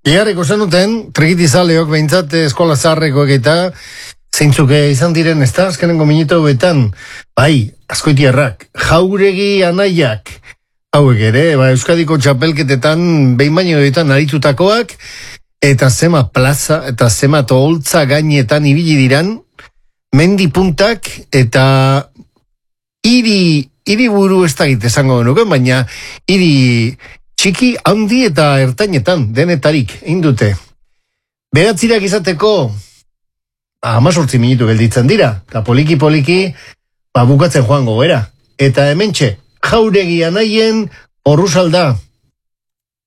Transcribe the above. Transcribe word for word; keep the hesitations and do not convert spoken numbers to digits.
Igarriko zenuten, trikitizaleok behintzat eskola zaharrekoek eta zeintzuk izan diren, ez da, azkenengo minutu betan, bai, azkoitiarrak, jauregi anaiak, hauek ere, ba, Euskadiko txapelketetan, behin baino betan aritutakoak, eta zema plaza, eta zema toholtza gainetan ibili diran, mendi puntak, eta hiri, hiri buru ez da esango genuke, baina hiri txiki, handi eta ertainetan, denetarik, indute. Beratzirak izateko, amazortzi minutu gelditzen dira, eta poliki-poliki, ba, bukatzen joango gara. Eta hementxe, jauregi anaien, porrusalda.